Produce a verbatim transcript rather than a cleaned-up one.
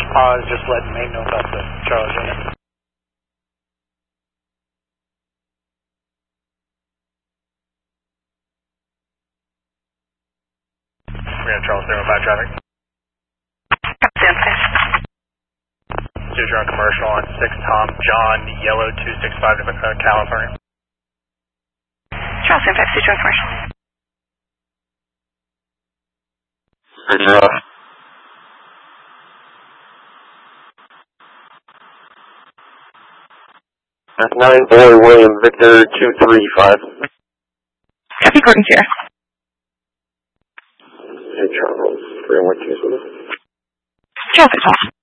I was just letting me know about the Charles unit. We have Charles zero five traffic. You're on commercial on six Tom John Yellow two six five uh, California. Charles five six on commercial. Roger. That's nine four William Victor two three five. Copy, Gordon Sierra. Hey Charles, three one two. Charles,